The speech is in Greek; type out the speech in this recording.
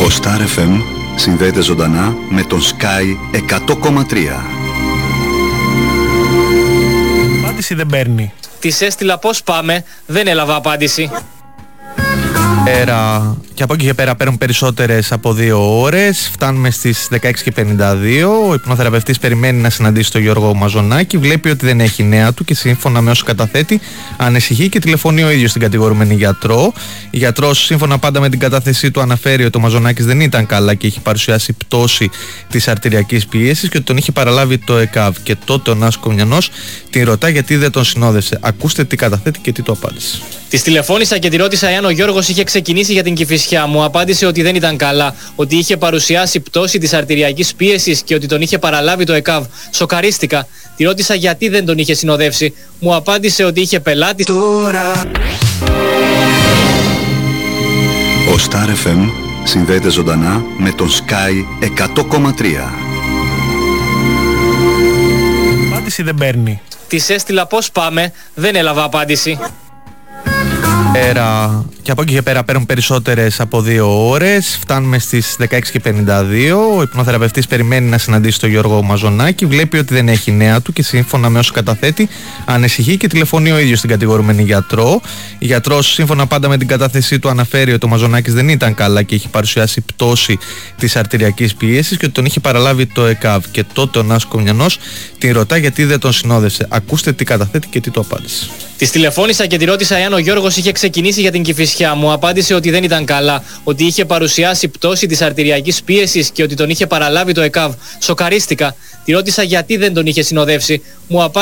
Ο Star FM συνδέεται ζωντανά με τον Sky 100,3. Απάντηση δεν παίρνει. Της έστειλα πώς πάμε, δεν έλαβα απάντηση. Και από εκεί και πέρα παίρνουν περισσότερες από 2 ώρες. Φτάνουμε στις 16:52. Ο υπνοθεραπευτής περιμένει να συναντήσει τον Γιώργο Μαζονάκη. Βλέπει ότι δεν έχει νέα του και σύμφωνα με όσο καταθέτει ανησυχεί και τηλεφωνεί ο ίδιος στην κατηγορουμένη γιατρό. Η γιατρός, σύμφωνα πάντα με την κατάθεσή του, αναφέρει ότι ο Μαζονάκης δεν ήταν καλά και έχει παρουσιάσει πτώση της αρτηριακής πίεσης και ότι τον είχε παραλάβει το ΕΚΑΒ. Και τότε ο Νάσος Κομιανός την ρωτά γιατί δεν τον συνόδευσε. Ακούστε τι καταθέτει και τι του απάντησε. Της τηλεφώνησα και τη ρώτησα εάν ο Γιώργος είχε ξεκινήσει για την Κηφισιά. Μου απάντησε ότι δεν ήταν καλά, ότι είχε παρουσιάσει πτώση της αρτηριακής πίεσης και ότι τον είχε παραλάβει το ΕΚΑΒ. Σοκαρίστηκα. Τη ρώτησα γιατί δεν τον είχε συνοδεύσει. Μου απάντησε ότι είχε πελάτη. Ο Star FM συνδέεται ζωντανά με τον Sky 100,3. Απάντηση δεν παίρνει. Της έστειλα πώς πάμε, δεν έλαβα απάντηση. Και από εκεί και πέρα παίρνουν περισσότερες από 2 ώρες. Φτάνουμε στις 16:52. Ο υπνοθεραπευτής περιμένει να συναντήσει τον Γιώργο Μαζονάκη. Βλέπει ότι δεν έχει νέα του και σύμφωνα με όσο καταθέτει ανησυχεί και τηλεφωνεί ο ίδιος στην κατηγορουμένη γιατρό. Η γιατρός, σύμφωνα πάντα με την κατάθεσή του, αναφέρει ότι ο Μαζονάκης δεν ήταν καλά και έχει παρουσιάσει πτώση της αρτηριακής πίεσης και ότι τον είχε παραλάβει το ΕΚΑΒ. Και τότε ο Νάσος Κομιανός την ρωτά γιατί δεν τον συνόδευσε. Ακούστε τι καταθέτει και τι του απάντησε. Της τηλεφώνησα και τη ρώτησα εάν ο Γιώργος είχε ξεκινήσει για την Κηφισιά. Μου απάντησε ότι δεν ήταν καλά, ότι είχε παρουσιάσει πτώση της αρτηριακής πίεσης και ότι τον είχε παραλάβει το ΕΚΑΒ. Σοκαρίστηκα. Τη ρώτησα γιατί δεν τον είχε συνοδεύσει. Μου απάντησε